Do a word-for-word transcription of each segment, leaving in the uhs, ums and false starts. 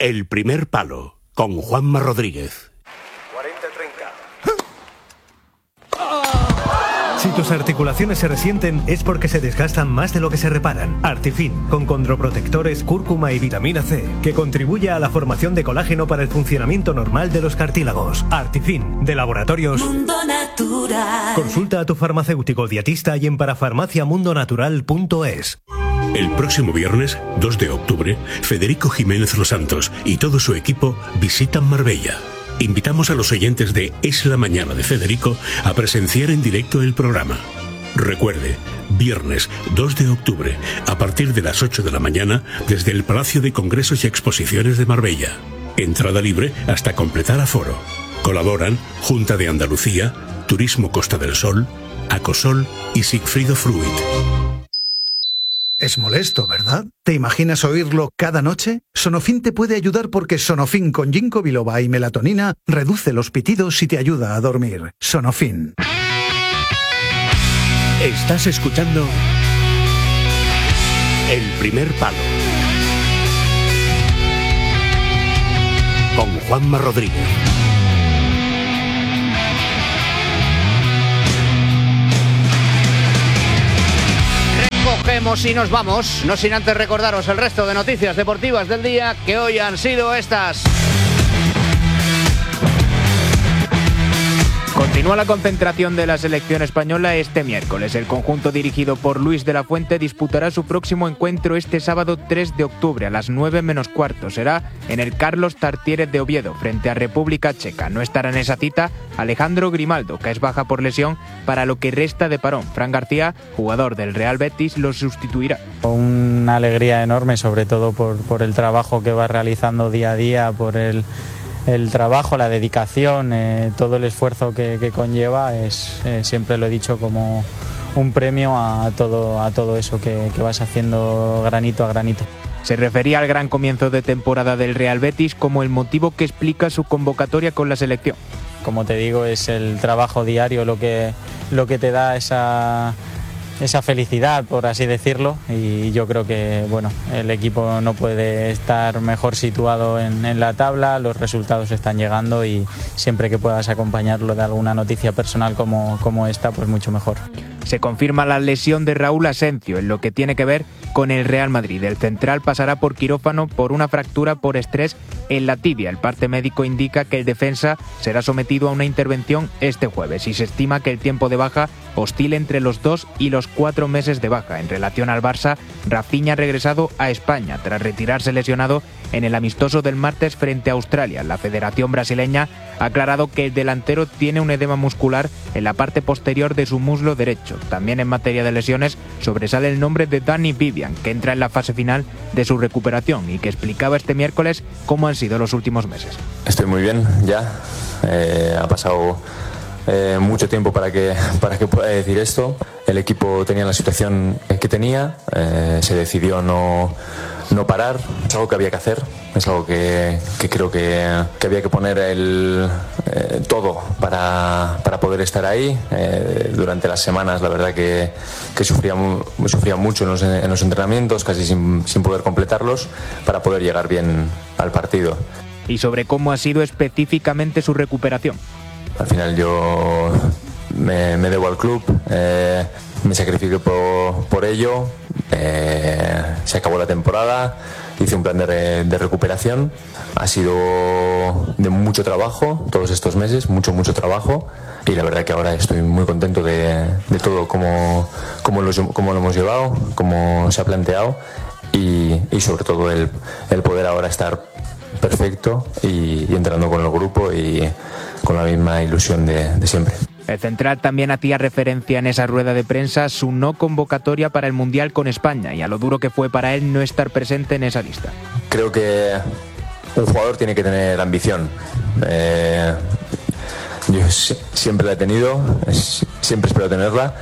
El primer palo, con Juanma Rodríguez. cuarenta treinta. Si tus articulaciones se resienten es porque se desgastan más de lo que se reparan. Artifin, con condroprotectores, cúrcuma y vitamina C, que contribuye a la formación de colágeno para el funcionamiento normal de los cartílagos. Artifin, de Laboratorios Mundo Natural. Consulta a tu farmacéutico dietista y en parafarmaciamundonatural punto es. El próximo viernes, dos de octubre, Federico Jiménez Los Santos y todo su equipo visitan Marbella. Invitamos a los oyentes de Es la Mañana de Federico a presenciar en directo el programa. Recuerde, viernes dos de octubre, a partir de las ocho de la mañana, desde el Palacio de Congresos y Exposiciones de Marbella. Entrada libre hasta completar aforo. Colaboran Junta de Andalucía, Turismo Costa del Sol, Acosol y Sigfrido Fruit. Es molesto, ¿verdad? ¿Te imaginas oírlo cada noche? Sonofin te puede ayudar porque Sonofin con ginkgo biloba y melatonina reduce los pitidos y te ayuda a dormir. Sonofin. Estás escuchando El primer palo con Juanma Rodríguez. Cogemos y nos vamos, no sin antes recordaros el resto de noticias deportivas del día, que hoy han sido estas. Continúa la concentración de la selección española este miércoles. El conjunto dirigido por Luis de la Fuente disputará su próximo encuentro este sábado tres de octubre a las nueve menos cuarto. Será en el Carlos Tartiere de Oviedo, frente a República Checa. No estará en esa cita Alejandro Grimaldo, que es baja por lesión para lo que resta de parón. Fran García, jugador del Real Betis, lo sustituirá. Una alegría enorme, sobre todo por, por el trabajo que va realizando día a día, por el... El trabajo, la dedicación, eh, todo el esfuerzo que, que conlleva, es, eh, siempre lo he dicho, como un premio a todo, a todo eso que, que vas haciendo granito a granito. Se refería al gran comienzo de temporada del Real Betis como el motivo que explica su convocatoria con la selección. Como te digo, es el trabajo diario lo que, lo que te da esa... esa felicidad, por así decirlo, y yo creo que bueno, el equipo no puede estar mejor situado en, en la tabla, los resultados están llegando y siempre que puedas acompañarlo de alguna noticia personal como, como esta, pues mucho mejor. Se confirma la lesión de Raúl Asencio en lo que tiene que ver con el Real Madrid. El central pasará por quirófano por una fractura por estrés en la tibia. El parte médico indica que el defensa será sometido a una intervención este jueves y se estima que el tiempo de baja oscila entre los dos y los cuatro meses de baja. En relación al Barça, Rafinha ha regresado a España tras retirarse lesionado en el amistoso del martes frente a Australia. La Federación Brasileña ha aclarado que el delantero tiene un edema muscular en la parte posterior de su muslo derecho. También en materia de lesiones sobresale el nombre de Dani Vivian, que entra en la fase final de su recuperación y que explicaba este miércoles cómo han sido los últimos meses. Estoy muy bien ya, eh, ha pasado eh, mucho tiempo para que, para que pueda decir esto. El equipo tenía la situación que tenía, eh, se decidió no, no parar, es algo que había que hacer, es algo que, que creo que, que había que poner el, eh, todo para, para poder estar ahí. Eh, durante las semanas la verdad que, que sufría, sufría mucho en los, en los entrenamientos, casi sin, sin poder completarlos, para poder llegar bien al partido. Y sobre cómo ha sido específicamente su recuperación. Al final yo me, me debo al club, eh, me sacrifiqué por, por ello, eh, se acabó la temporada, hice un plan de, de recuperación, ha sido de mucho trabajo todos estos meses, mucho, mucho trabajo, y la verdad que ahora estoy muy contento de, de todo, cómo, cómo, lo, cómo lo hemos llevado, cómo se ha planteado, y, y sobre todo el, el poder ahora estar perfecto y, y entrando con el grupo y con la misma ilusión de, de siempre. El central también hacía referencia en esa rueda de prensa a su no convocatoria para el Mundial con España y a lo duro que fue para él no estar presente en esa lista. Creo que un jugador tiene que tener ambición. Eh, yo siempre la he tenido, siempre espero tenerla.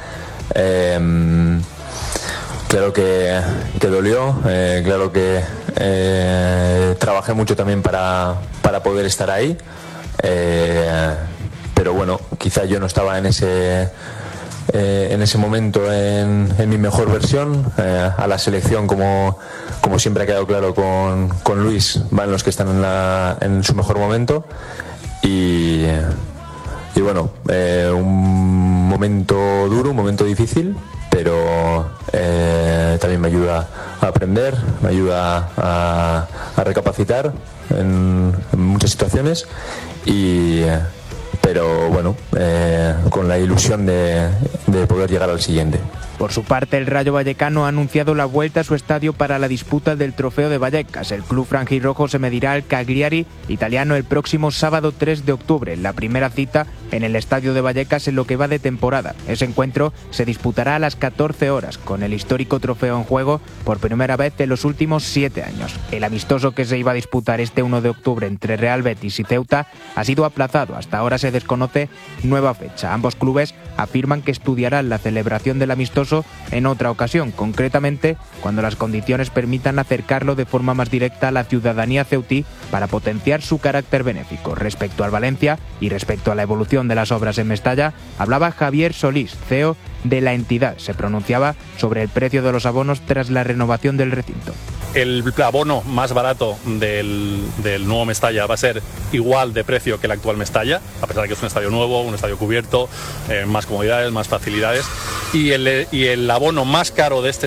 Eh, claro que, que dolió, eh, claro que eh, trabajé mucho también para, para poder estar ahí. Eh, pero bueno, quizá yo no estaba en ese eh, en ese momento en, en mi mejor versión. Eh, a la selección, como, como siempre ha quedado claro con, con Luis, van los que están en, la, en su mejor momento. Y, y bueno, eh, un momento duro, un momento difícil, pero eh, también me ayuda a aprender, me ayuda a, a recapacitar en, en muchas situaciones, y pero bueno, eh, con la ilusión de, de poder llegar al siguiente. Por su parte, el Rayo Vallecano ha anunciado la vuelta a su estadio para la disputa del Trofeo de Vallecas. El club franjirrojo se medirá al Cagliari italiano el próximo sábado tres de octubre, la primera cita en el estadio de Vallecas en lo que va de temporada. Ese encuentro se disputará a las catorce horas, con el histórico trofeo en juego por primera vez en los últimos siete años. El amistoso que se iba a disputar este uno de octubre entre Real Betis y Ceuta ha sido aplazado. Hasta ahora se desconoce nueva fecha. Ambos clubes afirman que estudiarán la celebración del amistoso en otra ocasión, concretamente cuando las condiciones permitan acercarlo de forma más directa a la ciudadanía ceutí para potenciar su carácter benéfico. Respecto al Valencia y respecto a la evolución de las obras en Mestalla, hablaba Javier Solís, C E O de la entidad. Se pronunciaba sobre el precio de los abonos tras la renovación del recinto. El abono más barato del, del nuevo Mestalla va a ser igual de precio que el actual Mestalla, a pesar de que es un estadio nuevo, un estadio cubierto, eh, más comodidades, más facilidades. Y el, y el abono más caro de este